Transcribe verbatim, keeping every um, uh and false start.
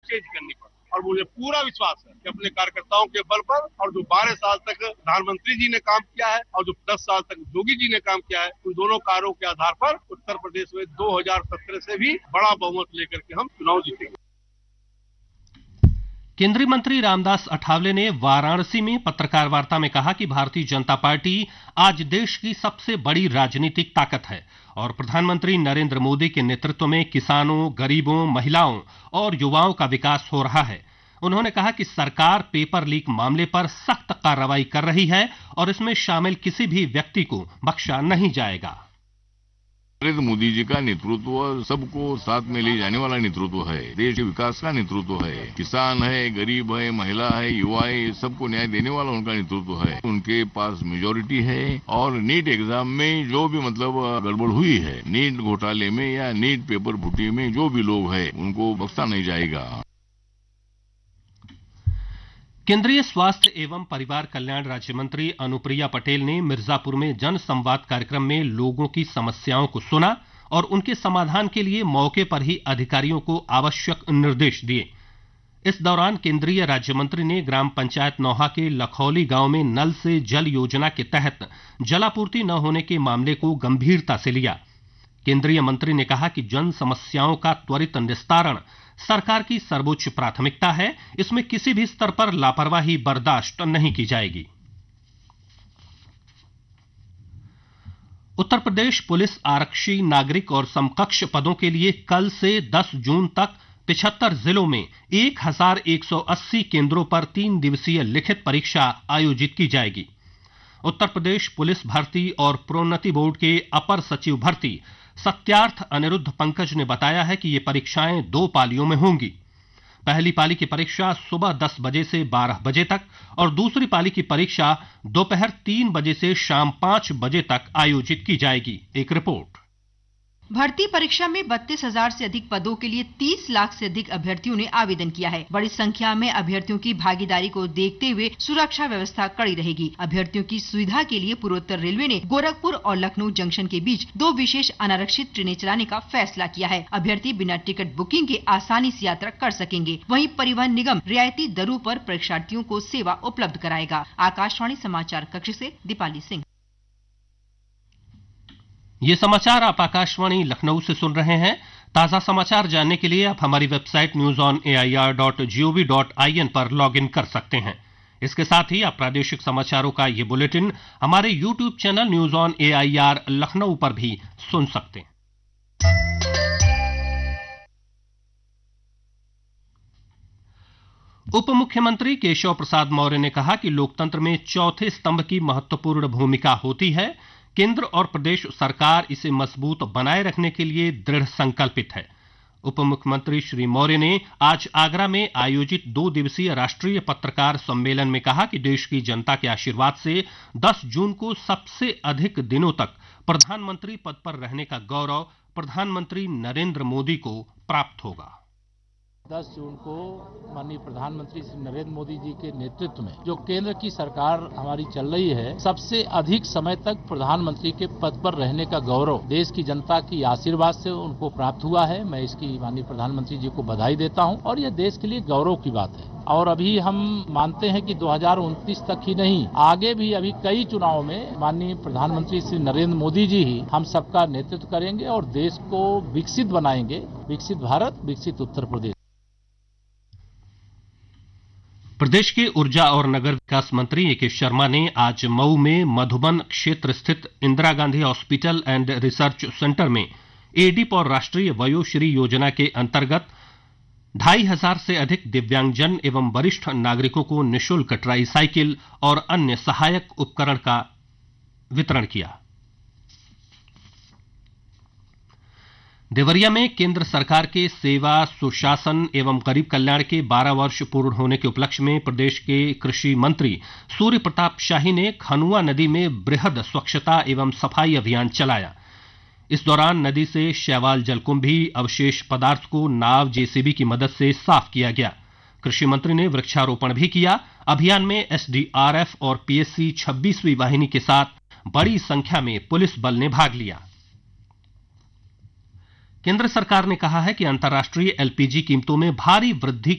Change करनी पड़ी। और मुझे पूरा विश्वास है कि अपने कार्यकर्ताओं के बल पर और जो बारह साल तक प्रधानमंत्री जी ने काम किया है और जो दस साल तक योगी जी ने काम किया है, उन दोनों कार्यों के आधार पर उत्तर प्रदेश में दो हजार सत्रह से भी बड़ा बहुमत लेकर के हम चुनाव जीतेंगे। केंद्रीय मंत्री रामदास अठावले ने वाराणसी में पत्रकार वार्ता में कहा कि भारतीय जनता पार्टी आज देश की सबसे बड़ी राजनीतिक ताकत है और प्रधानमंत्री नरेंद्र मोदी के नेतृत्व में किसानों, गरीबों, महिलाओं और युवाओं का विकास हो रहा है। उन्होंने कहा कि सरकार पेपर लीक मामले पर सख्त कार्रवाई कर रही है और इसमें शामिल किसी भी व्यक्ति को बख्शा नहीं जाएगा। नरेंद्र मोदी जी का नेतृत्व सबको साथ में ले जाने वाला नेतृत्व है, देश के विकास का नेतृत्व है। किसान है, गरीब है, महिला है, युवा है, सबको न्याय देने वाला उनका नेतृत्व है। उनके पास मेजोरिटी है और नीट एग्जाम में जो भी मतलब गड़बड़ हुई है, नीट घोटाले में या नीट पेपर फुटी में जो भी लोग है उनको बख्शा नहीं जाएगा। केंद्रीय स्वास्थ्य एवं परिवार कल्याण राज्य मंत्री अनुप्रिया पटेल ने मिर्जापुर में जन संवाद कार्यक्रम में लोगों की समस्याओं को सुना और उनके समाधान के लिए मौके पर ही अधिकारियों को आवश्यक निर्देश दिए। इस दौरान केंद्रीय राज्य मंत्री ने ग्राम पंचायत नौहा के लखौली गांव में नल से जल योजना के तहत जलापूर्ति न होने के मामले को गंभीरता से लिया। केंद्रीय मंत्री ने कहा कि जन समस्याओं का त्वरित निस्तारण सरकार की सर्वोच्च प्राथमिकता है, इसमें किसी भी स्तर पर लापरवाही बर्दाश्त नहीं की जाएगी। उत्तर प्रदेश पुलिस आरक्षी, नागरिक और समकक्ष पदों के लिए कल से दस जून तक पिछहत्तर जिलों में एक हजार एक सौ अस्सी केंद्रों पर तीन दिवसीय लिखित परीक्षा आयोजित की जाएगी। उत्तर प्रदेश पुलिस भर्ती और प्रोन्नति बोर्ड के अपर सचिव भर्ती सत्यार्थ अनिरुद्ध पंकज ने बताया है कि ये परीक्षाएं दो पालियों में होंगी। पहली पाली की परीक्षा सुबह दस बजे से बारह बजे तक और दूसरी पाली की परीक्षा दोपहर तीन बजे से शाम पांच बजे तक आयोजित की जाएगी। एक रिपोर्ट। भर्ती परीक्षा में बत्तीस हजार से अधिक पदों के लिए तीस लाख से अधिक अभ्यर्थियों ने आवेदन किया है। बड़ी संख्या में अभ्यर्थियों की भागीदारी को देखते हुए सुरक्षा व्यवस्था कड़ी रहेगी। अभ्यर्थियों की सुविधा के लिए पूर्वोत्तर रेलवे ने गोरखपुर और लखनऊ जंक्शन के बीच दो विशेष अनारक्षित ट्रेनें चलाने का फैसला किया है। अभ्यर्थी बिना टिकट बुकिंग के आसानी से यात्रा कर सकेंगे। वहीं परिवहन निगम रियायती दरों पर परीक्षार्थियों को सेवा उपलब्ध कराएगा। आकाशवाणी समाचार कक्ष से दीपाली सिंह। ये समाचार आप आकाशवाणी लखनऊ से सुन रहे हैं। ताजा समाचार जानने के लिए आप हमारी website news on A I R dot G O V dot I N पर लॉग इन कर सकते हैं। इसके साथ ही आप प्रादेशिक समाचारों का ये बुलेटिन हमारे YouTube channel news on A I R Lucknow पर भी सुन सकते हैं। उप मुख्यमंत्री केशव प्रसाद मौर्य ने कहा कि लोकतंत्र में चौथे स्तंभ की महत्वपूर्ण भूमिका होती है। केंद्र और प्रदेश सरकार इसे मजबूत बनाए रखने के लिए दृढ़ संकल्पित है। उप मुख्यमंत्री श्री मौर्य ने आज आगरा में आयोजित दो दिवसीय राष्ट्रीय पत्रकार सम्मेलन में कहा कि देश की जनता के आशीर्वाद से दस जून को सबसे अधिक दिनों तक प्रधानमंत्री पद पर रहने का गौरव प्रधानमंत्री नरेंद्र मोदी को प्राप्त होगा। दस जून को माननीय प्रधानमंत्री श्री नरेंद्र मोदी जी के नेतृत्व में जो केंद्र की सरकार हमारी चल रही है, सबसे अधिक समय तक प्रधानमंत्री के पद पर रहने का गौरव देश की जनता की आशीर्वाद से उनको प्राप्त हुआ है। मैं इसकी माननीय प्रधानमंत्री जी को बधाई देता हूं और ये देश के लिए गौरव की बात है। और अभी हम मानते हैं कि दो हजार उनतीस तक ही नहीं, आगे भी अभी कई चुनाव में माननीय प्रधानमंत्री श्री नरेंद्र मोदी जी ही हम सबका नेतृत्व करेंगे और देश को विकसित बनाएंगे। विकसित भारत, विकसित उत्तर प्रदेश। प्रदेश के ऊर्जा और नगर विकास मंत्री ए के शर्मा ने आज मऊ में मधुबन क्षेत्र स्थित Indira Gandhi hospital and research centre में एडिप और राष्ट्रीय वयोश्री योजना के अंतर्गत ढाई हजार से अधिक दिव्यांगजन एवं वरिष्ठ नागरिकों को निःशुल्क ट्राई साइकिल और अन्य सहायक उपकरण का वितरण किया। देवरिया में केंद्र सरकार के सेवा, सुशासन एवं गरीब कल्याण के बारह वर्ष पूर्ण होने के उपलक्ष्य में प्रदेश के कृषि मंत्री सूर्य प्रताप शाही ने खनुआ नदी में बृहद स्वच्छता एवं सफाई अभियान चलाया। इस दौरान नदी से शैवाल जलकुंभी अवशेष पदार्थ को नाव जेसीबी की मदद से साफ किया गया। कृषि मंत्री ने वृक्षारोपण भी किया। अभियान में एस डी आर एफ और पी एस सी छब्बीसवीं वाहिनी के साथ बड़ी संख्या में पुलिस बल ने भाग लिया। केंद्र सरकार ने कहा है कि अंतर्राष्ट्रीय एल पी जी कीमतों में भारी वृद्धि